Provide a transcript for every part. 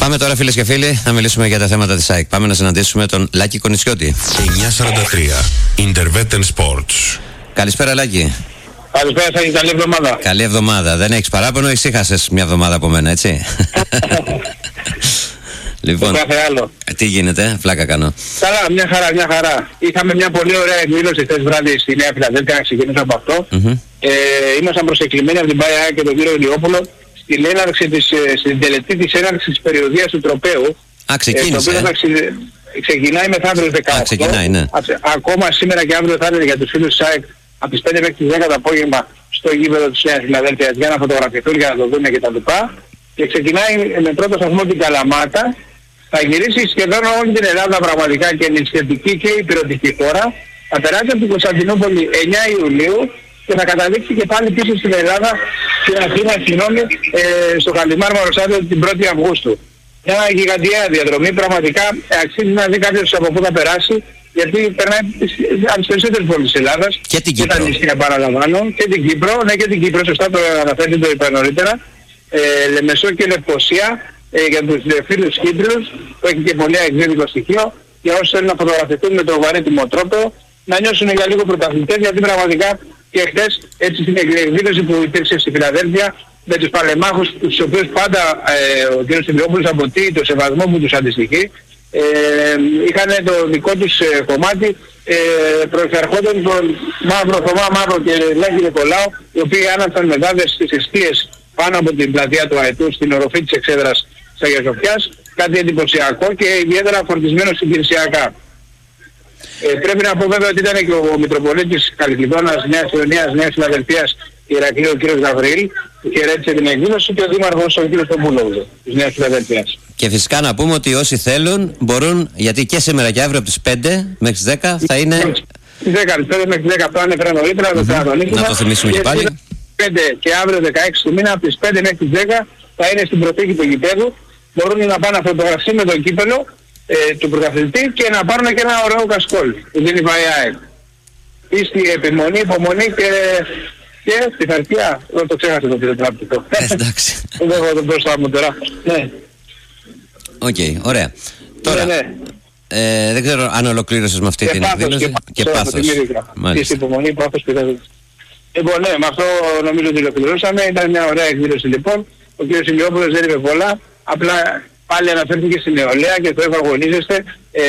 Πάμε τώρα, φίλες και φίλοι, να μιλήσουμε για τα θέματα της ΑΕΚ. Πάμε να συναντήσουμε τον Λάκη Κονιτσιώτη. 9:43 Intervetten Sports. Καλησπέρα, Λάκη. Καλησπέρα σας, καλή εβδομάδα. Καλή εβδομάδα. Δεν έχεις παράπονο, ησύχασες μια εβδομάδα από μένα, έτσι? Λοιπόν, άλλο. Τι γίνεται, φλάκα κάνω. Καλά, μια χαρά. Είχαμε μια πολύ ωραία εκδήλωση χθες βράδυ στη Νέα Φιλαδέλφια, να ξεκινήσω από αυτό. Ήμασταν προσεκλημένοι από την ΠΑΕΑ και τον κύριο Ηλιόπουλο στην τελετή της έναρξης της περιοδίας του τροπαίου. Ξεκίνησε. Ξεκινάει μεθαύριο 18. Ξεκινάει, ναι. Ακόμα σήμερα και αύριο θα είναι για τους φίλους της ΑΕΚ από τις 5 μέχρι τις 10 το απόγευμα στο γήπεδο της Νέας Φιλαδέλφειας για να φωτογραφηθούν, για να το δουν και τα λοιπά. Και ξεκινάει με πρώτο σταθμό την Καλαμάτα. Θα γυρίσει σχεδόν όλη την Ελλάδα πραγματικά και νησιωτική και υπηρετική χώρα. Θα περάσει από την Κωνσταντινούπολη 9 Ιουλίου και θα καταλήξει και πάλι πίσω στην Ελλάδα, στην Αθήνα, στο Χαλιμάρμαρο Στάδιο την 1η Αυγούστου. Μια γιγαντιαία διαδρομή, πραγματικά αξίζει να δει κάποιος από πού θα περάσει, γιατί περνάει από τις περισσότερες πόλεις της Ελλάδας. Και την Κύπρο. Και τα νησιά, παραλαμβάνω. Και την Κύπρο, ναι, και την Κύπρο, σωστά το αναφέρετε, το είπα νωρίτερα. Λεμεσό και Λευκοσία, για τους φίλους Κύπριους, που έχει και πολύ εκδίδικο στοιχείο, για όσους θέλουν να φωτογραφηθούν με το βαρύτιμο τρόπο, να νιώσουν για λίγο πρωταθλητές, γιατί πραγματικά και χτες, έτσι στην εκδήλωση που υπήρξε στη Φιλαδέλφια, με τους παλεμάχους, τους οποίους πάντα ο κ. Ηλιόπουλος αποτείει το σεβασμό που τους αντιστοιχεί, είχαν το δικό τους κομμάτι, προεξαρχόταν τον Μαύρο Θωμά Μαύρο και Λάκη Νικολάου, οι οποίοι άναψαν μετάδες στις εστίες πάνω από την πλατεία του Αετού στην οροφή της εξέδρας της Αγίας Σοφιάς, κάτι εντυπωσιακό και ιδιαίτερα φορτισμένο συγκυρσιακά. Πρέπει να πω βέβαια ότι ήταν και ο Μητροπολίτης Καλυκλιδώνας Νέας Ιωνίας, Νέας Φιλαδελφίας, Ηρακλείου, ο κ. Γαβριήλ, που χαιρέτησε την εκδήλωση, και ο Δήμαρχος ο κ. Στομπούλογλου της Νέας Φιλαδελφίας. Και φυσικά να πούμε ότι όσοι θέλουν μπορούν, γιατί και σήμερα και αύριο από τις 5 μέχρι τις 10 θα είναι... 10 μέχρι τις 10 αυτό ανέφερα νωρίτερα, να το θυμίσουμε και πάλι. 5 και αύριο 16 του μήνα από τις 5 μέχρι τις 10 θα είναι στην προθήκη του γηπέδου. Μπορούν να πάνε να φωτογραφιστούν με το κύπελο του πρωταθλητή και να πάρουν και ένα ωραίο κασκόλ που δίνει η ΠΑΕΑΕ. Πίστη, επιμονή, υπομονή και πειθαρχία. Δεν το ξέχασα το πυροτράπτικο. Εντάξει. Δεν έχω το μπροστά μου τώρα. Ναι. Οκ, ωραία. Τώρα, δεν ξέρω αν ολοκλήρωσες με αυτή την εκδήλωση. Και πάθος. Πίστη, υπομονή, πάθος, πειθαρχία. Λοιπόν, ναι, με αυτό νομίζω ότι ολοκληρώσαμε. Ήταν μια ωραία εκδήλωση λοιπόν. Ο κ. Ηλιόπουλος δεν είπε πολλά. Απλά πάλι αναφέρθηκε στην νεολαία και το αγωνίζεστε.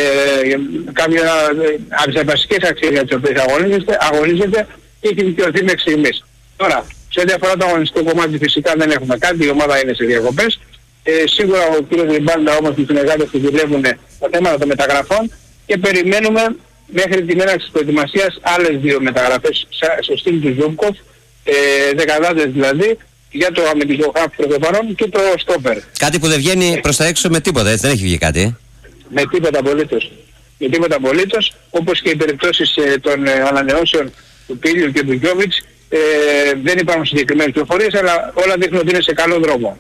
Κάποια από τις βασικές αξίες για τις οποίες αγωνίζεται και έχει δικαιωθεί μέχρι στιγμής. Τώρα, σε ό,τι αφορά το αγωνιστικό κομμάτι φυσικά δεν έχουμε κάτι. Η ομάδα είναι σε διακοπές. Σίγουρα ο κ. Ριμπάντα όμως και οι συνεργάτες που δουλεύουν τα θέματα των μεταγραφών και περιμένουμε μέχρι την έναρξη της προετοιμασίας άλλες 2 μεταγραφές στο στυλ του Ζούμπκοφ, δεκαδάτες δηλαδή, για το αμυντικό χάφ προς το παρόν και το στόπερ. Κάτι που δεν βγαίνει προς τα έξω με τίποτα, έτσι, δεν έχει βγει κάτι. Με τίποτα απολύτως. Με τίποτα απολύτως, όπως και οι περιπτώσεις των ανανεώσεων του Πίλιου και του Γιώβιτς, δεν υπάρχουν συγκεκριμένες πληροφορίες, αλλά όλα δείχνουν ότι είναι σε καλό δρόμο.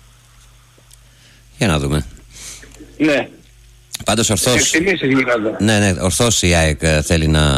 Για να δούμε. Ναι. Πάντως ορθώς, Εκτιμήσεις γίνονται. ναι, ορθώς η ΑΕΚ θέλει να